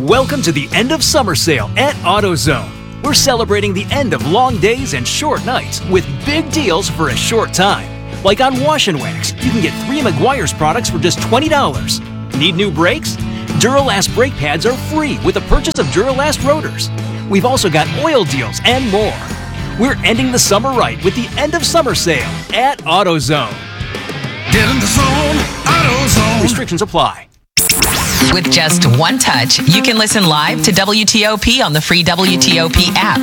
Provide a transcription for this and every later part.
Welcome to the end of summer sale at AutoZone. We're celebrating the end of long days and short nights with big deals for a short time. Like on Wash and Wax, you can get 3 Meguiar's products for just $20. Need new brakes? Duralast brake pads are free with the purchase of Duralast rotors. We've also got oil deals and more. We're ending the summer right with the end of summer sale at AutoZone. Get in the zone, AutoZone. Restrictions apply. With just one touch, you can listen live to WTOP on the free WTOP app.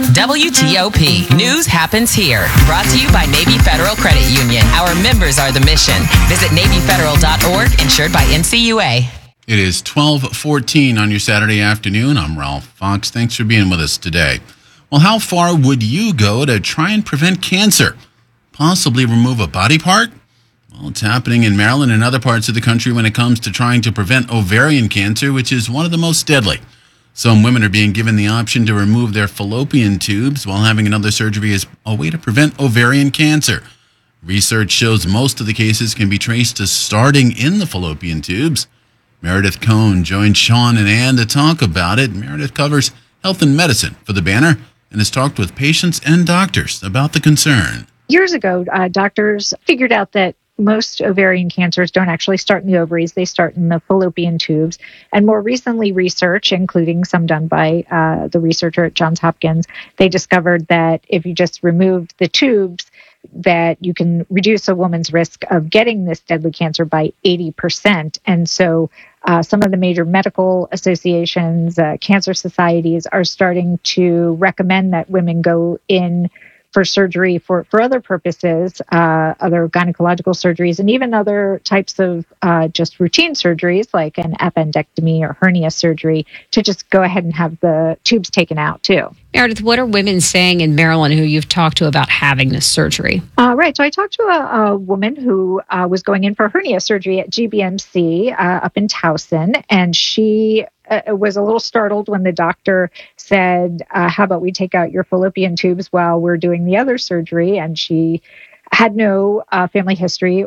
WTOP. News happens here. Brought to you by Navy Federal Credit Union. Our members are the mission. Visit NavyFederal.org, insured by NCUA. It is 12:14 on your Saturday afternoon. I'm Ralph Fox. Thanks for being with us today. Well, how far would you go to try and prevent cancer? Possibly remove a body part? Well, it's happening in Maryland and other parts of the country when it comes to trying to prevent ovarian cancer, which is one of the most deadly. Some women are being given the option to remove their fallopian tubes while having another surgery as a way to prevent ovarian cancer. Research shows most of the cases can be traced to starting in the fallopian tubes. Meredith Cohn joined Sean and Ann to talk about it. Meredith covers health and medicine for the Banner and has talked with patients and doctors about the concern. Years ago, doctors figured out that most ovarian cancers don't actually start in the ovaries. They start in the fallopian tubes. And more recently, research, including some done by the researcher at Johns Hopkins, they discovered that if you just removed the tubes, that you can reduce a woman's risk of getting this deadly cancer by 80%. And so some of the major medical associations, cancer societies are starting to recommend that women go in for surgery for other purposes, other gynecological surgeries, and even other types of just routine surgeries like an appendectomy or hernia surgery, to just go ahead and have the tubes taken out too. Meredith, what are women saying in Maryland who you've talked to about having this surgery? Right. So I talked to a woman who was going in for hernia surgery at GBMC up in Towson, and she was a little startled when the doctor said, how about we take out your fallopian tubes while we're doing the other surgery? And she had no family history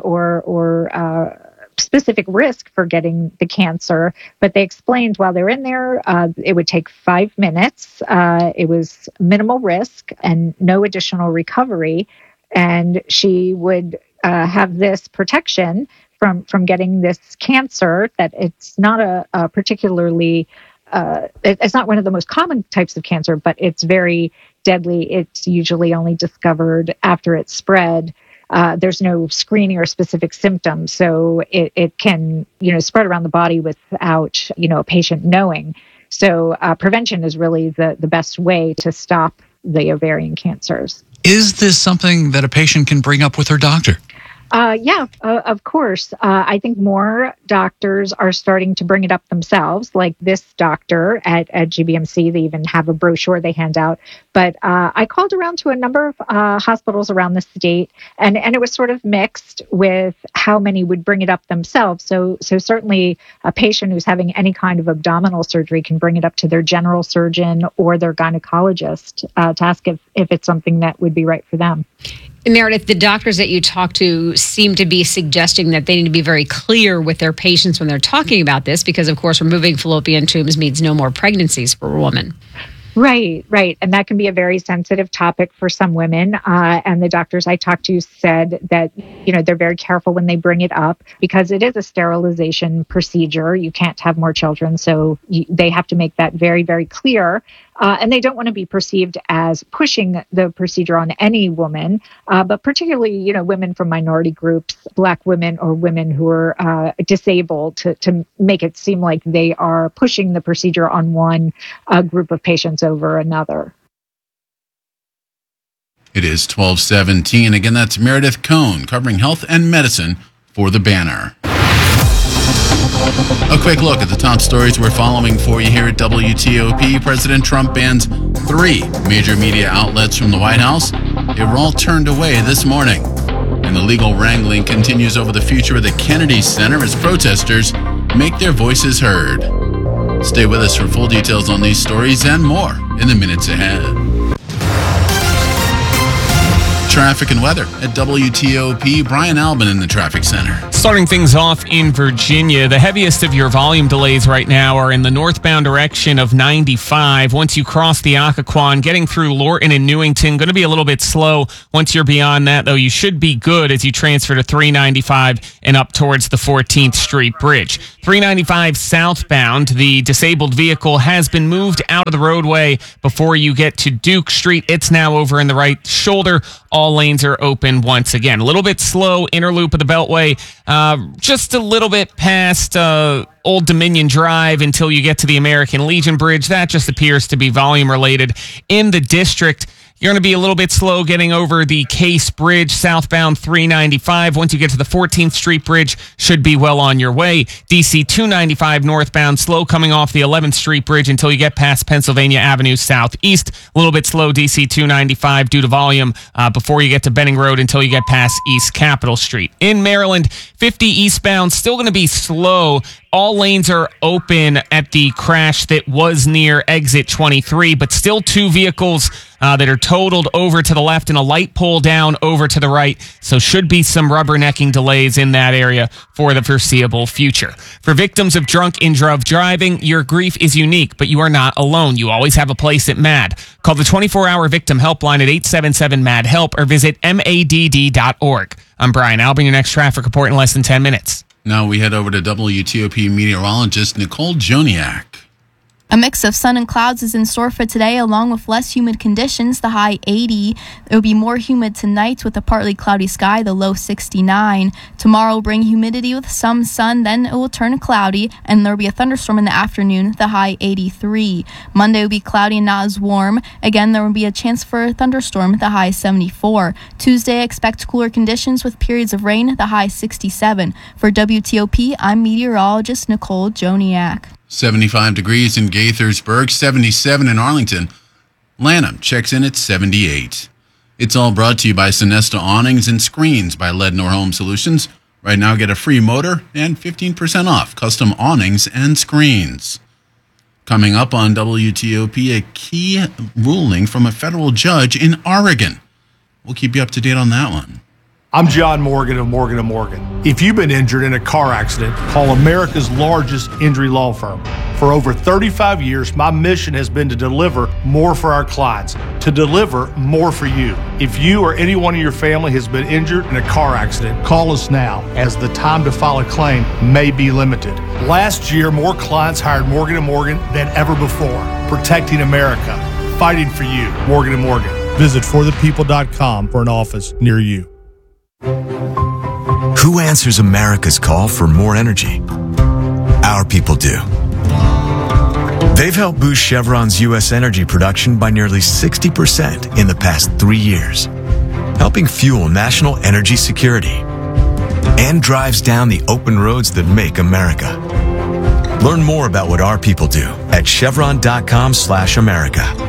or specific risk for getting the cancer, but they explained while they were in there, it would take 5 minutes. It was minimal risk and no additional recovery. And she would have this protection from getting this cancer, that it's not a particularly, it's not one of the most common types of cancer, but it's very deadly. It's usually only discovered after it's spread. There's no screening or specific symptoms, so it can, spread around the body without, a patient knowing. So prevention is really the best way to stop the ovarian cancers. Is this something that a patient can bring up with her doctor? Of course. I think more doctors are starting to bring it up themselves, like this doctor at GBMC. They even have a brochure they hand out. But I called around to a number of hospitals around the state, and it was sort of mixed with how many would bring it up themselves. So certainly a patient who's having any kind of abdominal surgery can bring it up to their general surgeon or their gynecologist to ask if it's something that would be right for them. Meredith, the doctors that you talk to seem to be suggesting that they need to be very clear with their patients when they're talking about this, because, of course, removing fallopian tubes means no more pregnancies for a woman. Right. And that can be a very sensitive topic for some women. And the doctors I talked to said that, they're very careful when they bring it up because it is a sterilization procedure. You can't have more children. So they have to make that very, very clear. And they don't want to be perceived as pushing the procedure on any woman, but particularly, women from minority groups, Black women or women who are disabled, to make it seem like they are pushing the procedure on one group of patients over another. It is 12:17. Again, that's Meredith Cohn covering health and medicine for the Banner. A quick look at the top stories we're following for you here at WTOP. President Trump bans 3 major media outlets from the White House. They were all turned away this morning. And the legal wrangling continues over the future of the Kennedy Center as protesters make their voices heard. Stay with us for full details on these stories and more in the minutes ahead. Traffic and weather at WTOP. Brian Albin in the traffic center. Starting things off in Virginia, the heaviest of your volume delays right now are in the northbound direction of 95. Once you cross the Occoquan, getting through Lorton and Newington, going to be a little bit slow. Once you're beyond that, though, you should be good as you transfer to 395 and up towards the 14th Street Bridge. 395 southbound, the disabled vehicle has been moved out of the roadway before you get to Duke Street. It's now over in the right shoulder. All lanes are open once again. A little bit slow, inner loop of the Beltway, just a little bit past Old Dominion Drive until you get to the American Legion Bridge. That just appears to be volume related. In the district, you're going to be a little bit slow getting over the Case Bridge, southbound 395. Once you get to the 14th Street Bridge, should be well on your way. DC 295 northbound, slow coming off the 11th Street Bridge until you get past Pennsylvania Avenue southeast. A little bit slow DC 295 due to volume before you get to Benning Road until you get past East Capitol Street. In Maryland, 50 eastbound, still going to be slow. All lanes are open at the crash that was near exit 23, but still two vehicles that are totaled over to the left and a light pole down over to the right. So should be some rubbernecking delays in that area for the foreseeable future. For victims of drunk and drug driving, your grief is unique, but you are not alone. You always have a place at MAD. Call the 24-hour victim helpline at 877-MAD-HELP or visit madd.org. I'm Brian Albin, your next traffic report in less than 10 minutes. Now we head over to WTOP meteorologist Nicole Joniak. A mix of sun and clouds is in store for today, along with less humid conditions, the high 80. It will be more humid tonight with a partly cloudy sky, the low 69. Tomorrow will bring humidity with some sun, then it will turn cloudy, and there will be a thunderstorm in the afternoon, the high 83. Monday will be cloudy and not as warm. Again, there will be a chance for a thunderstorm, the high 74. Tuesday, expect cooler conditions with periods of rain, the high 67. For WTOP, I'm meteorologist Nicole Joniak. 75 degrees in Gaithersburg, 77 in Arlington. Lanham checks in at 78. It's all brought to you by Sonesta Awnings and Screens by Lednor Home Solutions. Right now, get a free motor and 15% off custom awnings and screens. Coming up on WTOP, a key ruling from a federal judge in Oregon. We'll keep you up to date on that one. I'm John Morgan of Morgan & Morgan. If you've been injured in a car accident, call America's largest injury law firm. For over 35 years, my mission has been to deliver more for our clients, to deliver more for you. If you or anyone in your family has been injured in a car accident, call us now, as the time to file a claim may be limited. Last year, more clients hired Morgan & Morgan than ever before, protecting America, fighting for you. Morgan & Morgan. Visit forthepeople.com for an office near you. Who answers America's call for more energy? Our people do. They've helped boost Chevron's U.S. energy production by nearly 60% in the past 3 years, helping fuel national energy security, and drives down the open roads that make America. Learn more about what our people do at chevron.com/America.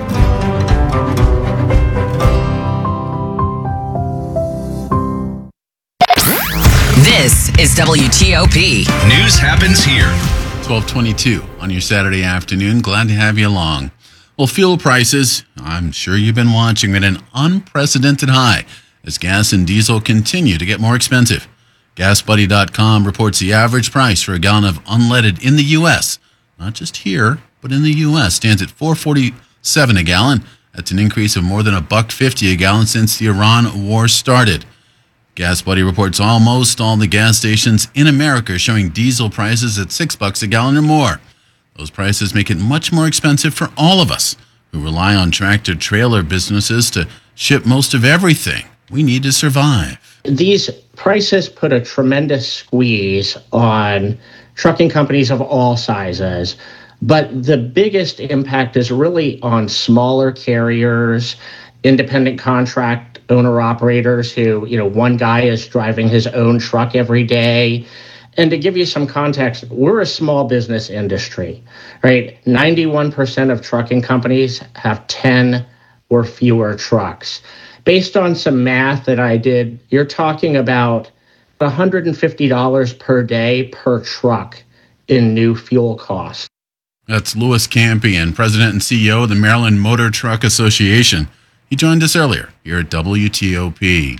This is WTOP. News happens here. 12:22 on your Saturday afternoon. Glad to have you along. Well, fuel prices, I'm sure you've been watching, at an unprecedented high as gas and diesel continue to get more expensive. GasBuddy.com reports the average price for a gallon of unleaded in the U.S., not just here, but in the U.S., stands at $4.47 a gallon. That's an increase of more than $1.50 a gallon since the Iran war started. GasBuddy reports almost all the gas stations in America are showing diesel prices at $6 a gallon or more. Those prices make it much more expensive for all of us who rely on tractor-trailer businesses to ship most of everything we need to survive. These prices put a tremendous squeeze on trucking companies of all sizes, but the biggest impact is really on smaller carriers, independent contract owner-operators who, one guy is driving his own truck every day. And to give you some context, we're a small business industry, right? 91% of trucking companies have 10 or fewer trucks. Based on some math that I did, you're talking about $150 per day per truck in new fuel costs. That's Louis Campion, President and CEO of the Maryland Motor Truck Association. He joined us earlier here at WTOP.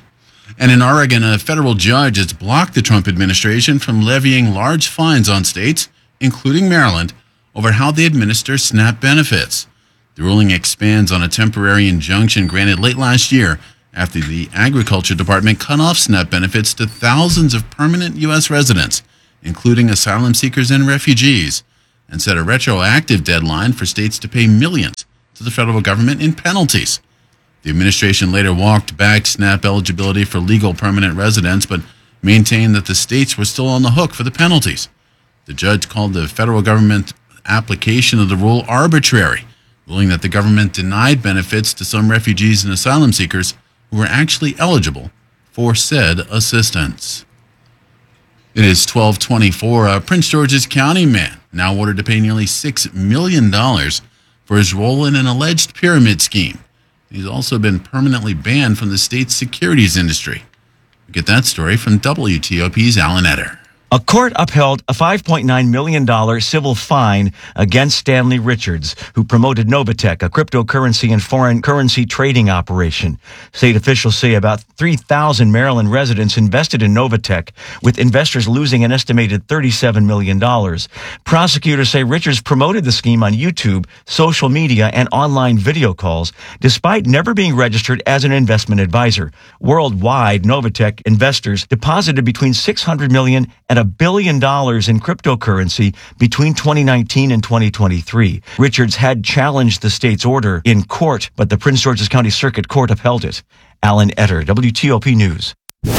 And in Oregon, a federal judge has blocked the Trump administration from levying large fines on states, including Maryland, over how they administer SNAP benefits. The ruling expands on a temporary injunction granted late last year after the Agriculture Department cut off SNAP benefits to thousands of permanent U.S. residents, including asylum seekers and refugees, and set a retroactive deadline for states to pay millions to the federal government in penalties. The administration later walked back SNAP eligibility for legal permanent residents, but maintained that the states were still on the hook for the penalties. The judge called the federal government application of the rule arbitrary, ruling that the government denied benefits to some refugees and asylum seekers who were actually eligible for said assistance. It is 12:24. A Prince George's County man now ordered to pay nearly $6 million for his role in an alleged pyramid scheme. He's also been permanently banned from the state's securities industry. We get that story from WTOP's Alan Etter. A court upheld a $5.9 million civil fine against Stanley Richards, who promoted Novatech, a cryptocurrency and foreign currency trading operation. State officials say about 3,000 Maryland residents invested in Novatech, with investors losing an estimated $37 million. Prosecutors say Richards promoted the scheme on YouTube, social media, and online video calls, despite never being registered as an investment advisor. Worldwide, Novatech investors deposited between $600 million and $1 billion in cryptocurrency between 2019 and 2023. Richards had challenged the state's order in court, but the Prince George's County Circuit Court upheld it. Alan Etter, WTOP News.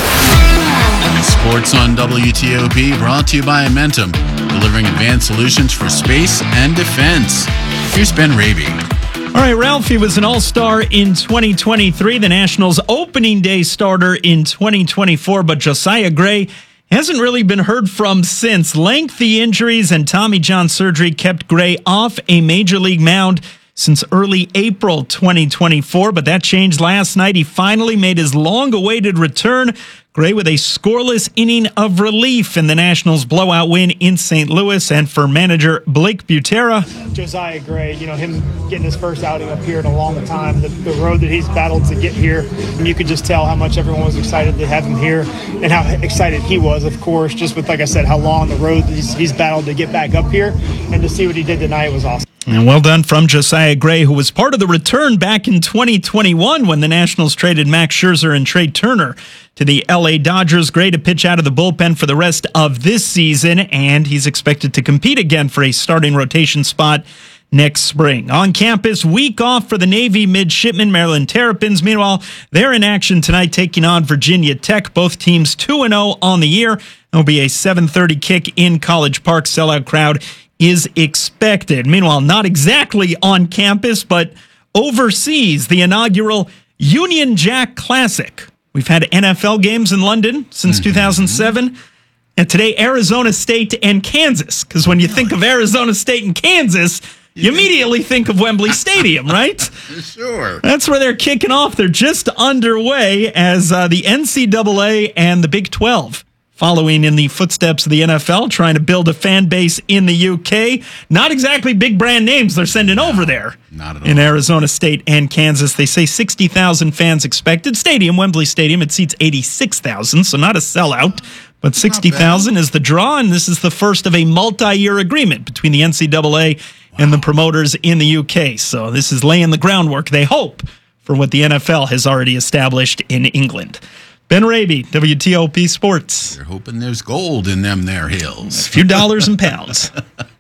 Sports on WTOP, brought to you by Amentum, delivering advanced solutions for space and defense. Here's Ben Raby. All right, Ralphie was an all-star in 2023, the Nationals' opening day starter in 2024, but Josiah Gray hasn't really been heard from since. Lengthy injuries and Tommy John surgery kept Gray off a major league mound since early April 2024, but that changed last night. He finally made his long-awaited return. Gray with a scoreless inning of relief in the Nationals' blowout win in St. Louis. And for manager Blake Butera, Josiah Gray, him getting his first outing up here in a long time, the road that he's battled to get here, and you could just tell how much everyone was excited to have him here and how excited he was, of course, just with, like I said, how long the road he's battled to get back up here, and to see what he did tonight was awesome. And well done from Josiah Gray, who was part of the return back in 2021 when the Nationals traded Max Scherzer and Trey Turner to the LA Dodgers. Gray to pitch out of the bullpen for the rest of this season, and he's expected to compete again for a starting rotation spot next spring. On campus, week off for the Navy midshipmen, Maryland Terrapins. Meanwhile, they're in action tonight taking on Virginia Tech. Both teams 2-0 on the year. There'll be a 7:30 kick in College Park. Sellout crowd is expected. Meanwhile, not exactly on campus, but overseas, the inaugural Union Jack Classic. We've had NFL games in London since 2007. And today, Arizona State and Kansas. Because when you think of Arizona State and Kansas, you immediately think of Wembley Stadium, right? Sure. That's where they're kicking off. They're just underway as the NCAA and the Big 12 following in the footsteps of the NFL, trying to build a fan base in the UK. Not exactly big brand names they're sending over there. Not at all. In Arizona State and Kansas. They say 60,000 fans expected. Stadium, Wembley Stadium, it seats 86,000, so not a sellout. But 60,000 is the draw, and this is the first of a multi-year agreement between the NCAA and the promoters in the UK. So this is laying the groundwork, they hope, for what the NFL has already established in England. Ben Raby, WTOP Sports. You're hoping there's gold in them there hills. A few dollars and pounds.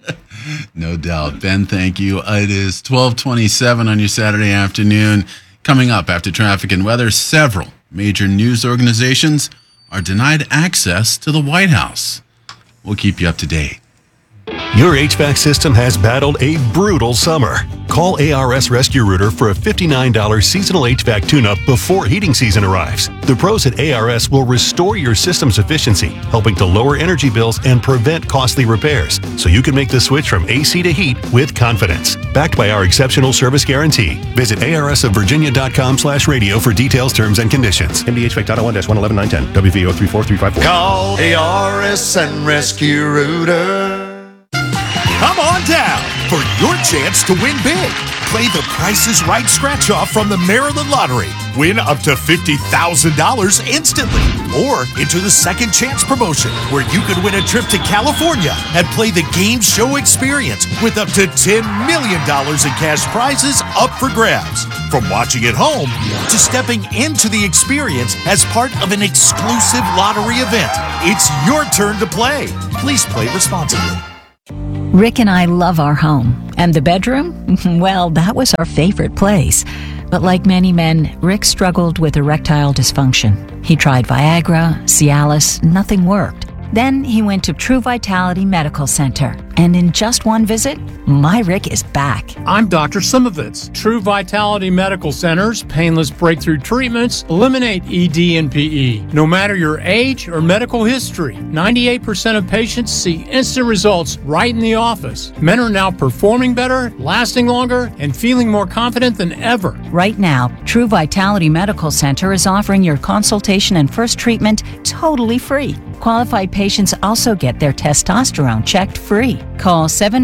No doubt. Ben, thank you. It is 12:27 on your Saturday afternoon. Coming up after traffic and weather, several major news organizations are denied access to the White House. We'll keep you up to date. Your HVAC system has battled a brutal summer. Call ARS Rescue Rooter for a $59 seasonal HVAC tune-up before heating season arrives. The pros at ARS will restore your system's efficiency, helping to lower energy bills and prevent costly repairs, so you can make the switch from AC to heat with confidence. Backed by our exceptional service guarantee. Visit arsofvirginia.com/radio for details, terms, and conditions. MDHVAC.01-119110. WVO 34354. Call ARS and Rescue Rooter. Come on down for your chance to win big. play the Price is Right scratch-off from the Maryland Lottery. Win up to $50,000 instantly. Or enter the Second Chance promotion, where you could win a trip to California and play the game show experience with up to $10 million in cash prizes up for grabs. From watching at home to stepping into the experience as part of an exclusive lottery event, it's your turn to play. Please play responsibly. Rick and I love our home. And the bedroom? Well, that was our favorite place. But like many men, Rick struggled with erectile dysfunction. He tried Viagra, Cialis, nothing worked. Then he went to True Vitality Medical Center. And in just one visit, my Rick is back. I'm Dr. Simovitz. True Vitality Medical Center's painless breakthrough treatments eliminate ED and PE. No matter your age or medical history, 98% of patients see instant results right in the office. Men are now performing better, lasting longer, and feeling more confident than ever. Right now, True Vitality Medical Center is offering your consultation and first treatment totally free. Qualified patients also get their testosterone checked free. Call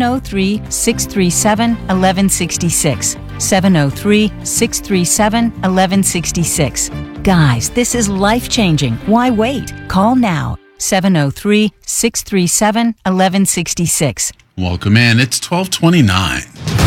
703-637-1166. 703-637-1166. Guys, this is life-changing. Why wait? Call now. 703-637-1166. Welcome in. It's 12:29.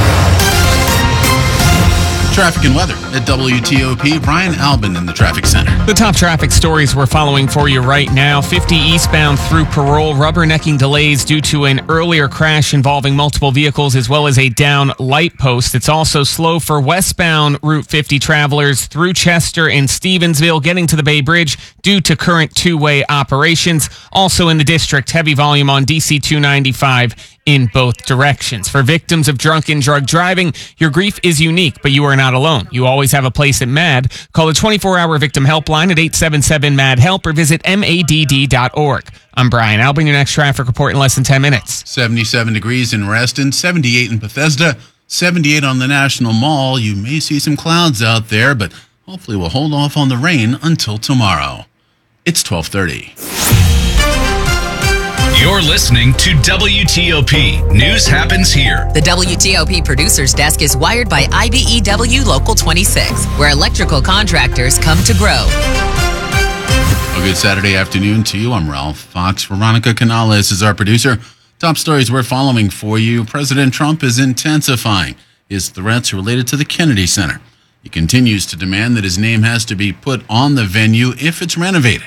Traffic and weather at WTOP. Brian Albin in the traffic center. The top traffic stories we're following for you right now. 50 eastbound through Parole, rubbernecking delays due to an earlier crash involving multiple vehicles as well as a down light post. It's also slow for westbound Route 50 travelers through Chester and Stevensville getting to the Bay Bridge due to current two-way operations. Also in the district, heavy volume on DC 295 in both directions. For victims of drunken drug driving, your grief is unique, but you are not alone. You always have a place at MAD. Call the 24-hour victim helpline at 877-MAD-HELP or visit MADD.org. I'm Brian Albin, your next traffic report in less than 10 minutes. 77 degrees in Reston, 78 in Bethesda, 78 on the National Mall. You may see some clouds out there, but hopefully we'll hold off on the rain until tomorrow. It's 12:30. You're listening to WTOP. News happens here. The WTOP Producers Desk is wired by IBEW Local 26, where electrical contractors come to grow. A good Saturday afternoon to you. I'm Ralph Fox. Veronica Canales is our producer. Top stories we're following for you. President Trump is intensifying his threats related to the Kennedy Center. He continues to demand that his name has to be put on the venue if it's renovated.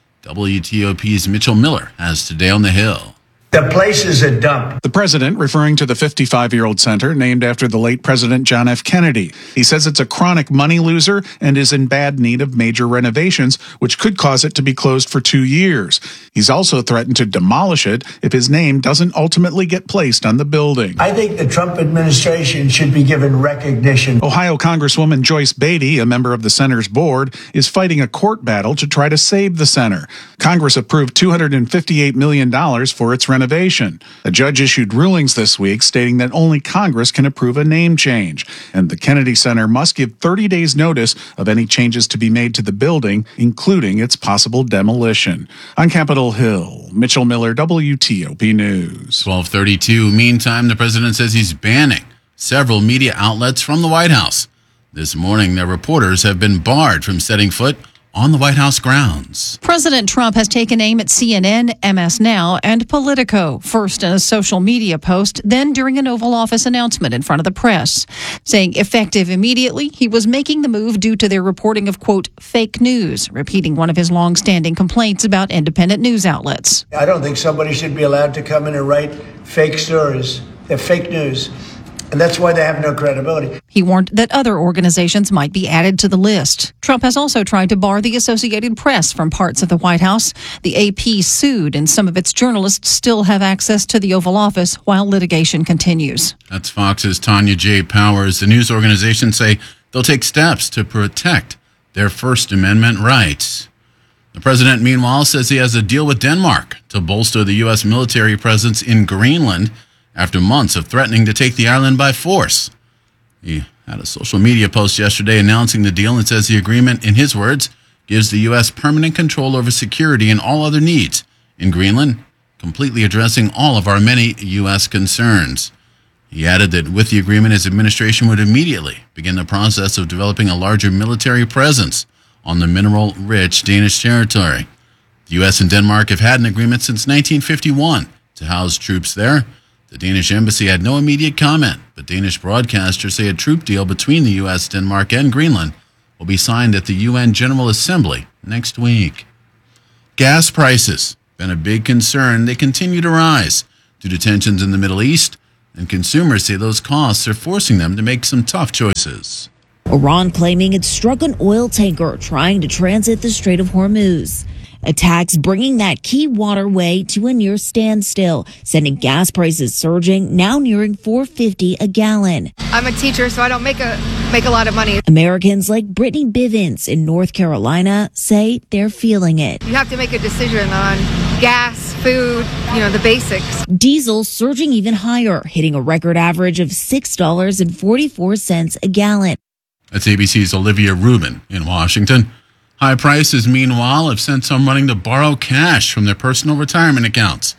WTOP's Mitchell Miller has today on the Hill. The place is a dump. The president referring to the 55-year-old center named after the late President John F. Kennedy. He says it's a chronic money loser and is in bad need of major renovations, which could cause it to be closed for 2 years. He's also threatened to demolish it if his name doesn't ultimately get placed on the building. I think the Trump administration should be given recognition. Ohio Congresswoman Joyce Beatty, a member of the center's board, is fighting a court battle to try to save the center. Congress approved $258 million for its renovation. A judge issued rulings this week stating that only Congress can approve a name change, and the Kennedy Center must give 30 days notice of any changes to be made to the building, including its possible demolition. On Capitol Hill, Mitchell Miller, WTOP News. 12:32. Meantime, the president says he's banning several media outlets from the White House. This morning, their reporters have been barred from setting foot on the White House grounds. President Trump has taken aim at CNN, MS Now, and Politico, first in a social media post, then during an Oval Office announcement in front of the press, saying effective immediately, he was making the move due to their reporting of, quote, fake news, repeating one of his long-standing complaints about independent news outlets. I don't think somebody should be allowed to come in and write fake stories. They're fake news. And that's why they have no credibility. He warned that other organizations might be added to the list. Trump has also tried to bar the Associated Press from parts of the White House. The AP sued, and some of its journalists still have access to the Oval Office while litigation continues. That's Fox's Tanya J. Powers. The news organizations say they'll take steps to protect their First Amendment rights. The president, meanwhile, says he has a deal with Denmark to bolster the U.S. military presence in Greenland after months of threatening to take the island by force. He had a social media post yesterday announcing the deal and says the agreement, in his words, gives the U.S. permanent control over security and all other needs in Greenland, completely addressing all of our many U.S. concerns. He added that with the agreement, his administration would immediately begin the process of developing a larger military presence on the mineral-rich Danish territory. The U.S. and Denmark have had an agreement since 1951 to house troops there. The Danish embassy had no immediate comment, but Danish broadcasters say a troop deal between the U.S., Denmark, and Greenland will be signed at the UN General Assembly next week. Gas prices been a big concern. They continue to rise due to tensions in the Middle East, and consumers say those costs are forcing them to make some tough choices. Iran claiming it struck an oil tanker trying to transit the Strait of Hormuz. Attacks bringing that key waterway to a near standstill, sending gas prices surging, now nearing $4.50 a gallon. I'm a teacher, so I don't make a lot of money. Americans like Brittany Bivens in North Carolina say they're feeling it. You have to make a decision on gas, food, the basics. Diesel surging even higher, hitting a record average of $6.44 a gallon. That's ABC's Olivia Rubin in Washington. High prices, meanwhile, have sent some running to borrow cash from their personal retirement accounts.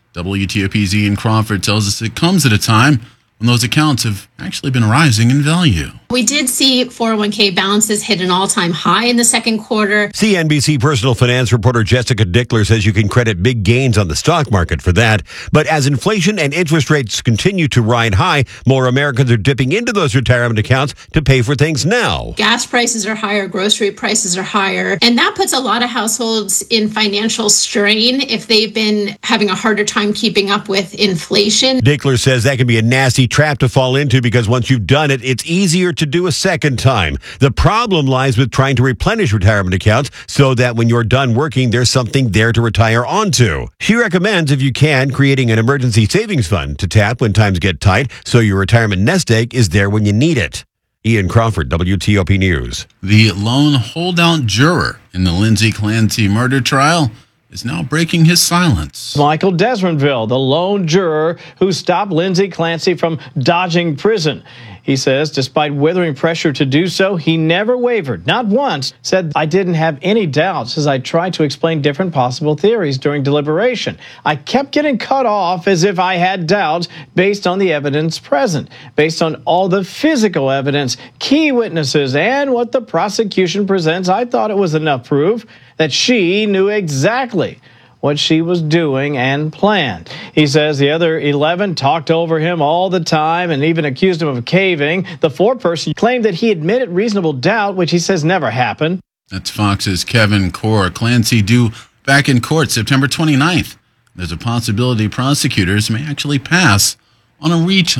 WTOP's Ian Crawford tells us it comes at a time when those accounts have actually been rising in value. We did see 401k balances hit an all-time high in the second quarter. CNBC personal finance reporter Jessica Dickler says you can credit big gains on the stock market for that. But as inflation and interest rates continue to ride high, more Americans are dipping into those retirement accounts to pay for things now. Gas prices are higher, grocery prices are higher, and that puts a lot of households in financial strain if they've been having a harder time keeping up with inflation. Dickler says that can be a nasty trap to fall into because once you've done it, it's easier to do a second time. The problem lies with trying to replenish retirement accounts so that when you're done working, there's something there to retire onto. She recommends, if you can, creating an emergency savings fund to tap when times get tight so your retirement nest egg is there when you need it. Ian Crawford, WTOP News. The lone holdout juror in the Lindsay Clancy murder trial is now breaking his silence. Michael Desmondville, the lone juror who stopped Lindsay Clancy from dodging prison. He says, despite withering pressure to do so, he never wavered, not once, said, I didn't have any doubts as I tried to explain different possible theories during deliberation. I kept getting cut off as if I had doubts based on the evidence present, based on all the physical evidence, key witnesses, and what the prosecution presents. I thought it was enough proof that she knew exactly what she was doing and planned. He says the other 11 talked over him all the time and even accused him of caving. The foreperson claimed that he admitted reasonable doubt, which he says never happened. That's Fox's Kevin Core. Clancy due back in court September 29th. There's a possibility prosecutors may actually pass on a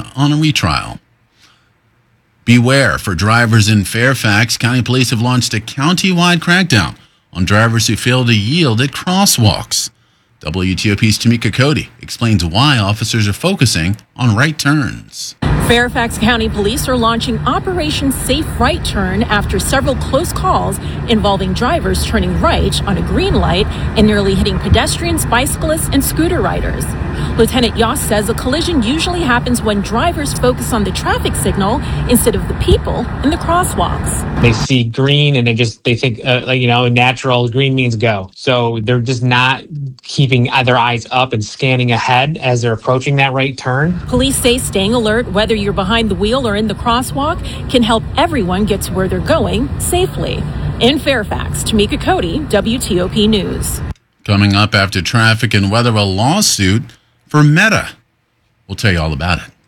retrial. Beware for drivers in Fairfax. County police have launched a county-wide crackdown on drivers who fail to yield at crosswalks. WTOP's Tamika Cody explains why officers are focusing on right turns. Fairfax County Police are launching Operation Safe Right Turn after several close calls involving drivers turning right on a green light and nearly hitting pedestrians, bicyclists, and scooter riders. Lieutenant Yoss says a collision usually happens when drivers focus on the traffic signal instead of the people in the crosswalks. They see green and they think, natural green means go. So they're just not keeping their eyes up and scanning ahead as they're approaching that right turn. Police say staying alert, whether you're behind the wheel or in the crosswalk, can help everyone get to where they're going safely. In Fairfax, Tamika Cody, WTOP News. Coming up after traffic and weather, a lawsuit for Meta. We'll tell you all about it.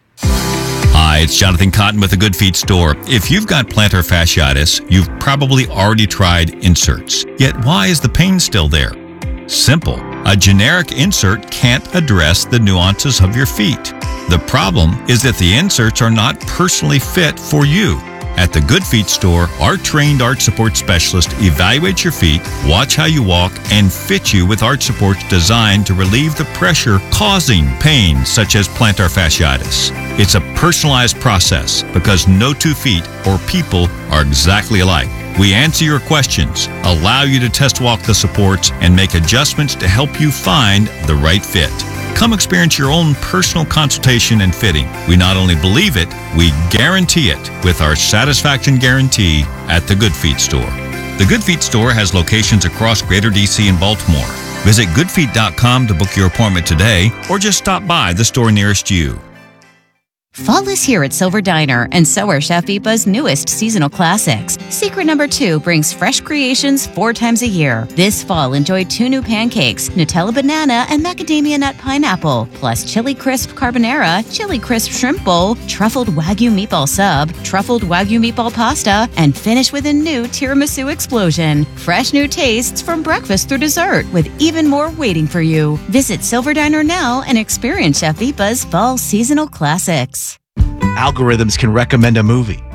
Hi, it's Jonathan Cotton with the Good Feet store. If you've got plantar fasciitis, you've probably already tried inserts. Yet why is the pain still there? Simple. A generic insert can't address the nuances of your feet. The problem is that the inserts are not personally fit for you. At the Good Feet store, our trained arch support specialist evaluates your feet, watch how you walk, and fit you with arch supports designed to relieve the pressure causing pain such as plantar fasciitis. It's a personalized process because no two feet or people are exactly alike. We answer your questions, allow you to test walk the supports, and make adjustments to help you find the right fit. Come experience your own personal consultation and fitting. We not only believe it, we guarantee it with our satisfaction guarantee at the Good Feet store. The Good Feet store has locations across Greater DC and Baltimore. Visit goodfeet.com to book your appointment today or just stop by the store nearest you. Fall is here at Silver Diner, and so are Chef Vipa's newest seasonal classics. Secret number 2 brings fresh creations 4 times a year. This fall, enjoy 2 new pancakes, Nutella banana and macadamia nut pineapple, plus chili crisp carbonara, chili crisp shrimp bowl, truffled Wagyu meatball sub, truffled Wagyu meatball pasta, and finish with a new tiramisu explosion. Fresh new tastes from breakfast through dessert, with even more waiting for you. Visit Silver Diner now and experience Chef Vipa's fall seasonal classics. Algorithms can recommend a movie,